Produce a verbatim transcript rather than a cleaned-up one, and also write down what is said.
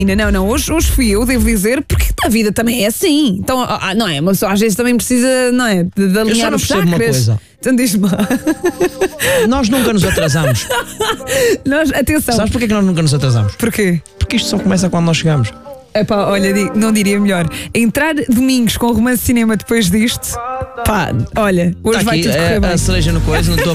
Não, não, hoje, hoje fui eu, devo dizer, porque a vida também é assim. Então, ah, não é? Uma pessoa às vezes também precisa, não é? De, de alinhar Eu só não os percebo uma chakras. coisa. Então diz-me lá. Nós nunca nos atrasamos. Nós, atenção. Sabes porquê que nós nunca nos atrasamos? Porquê? Porque isto só começa quando nós chegamos. Epá, olha, di- não diria melhor. Entrar domingos com romance de cinema depois disto, pá, olha, hoje Está vai aqui tudo correr a, bem. a cereja no coisa, não estou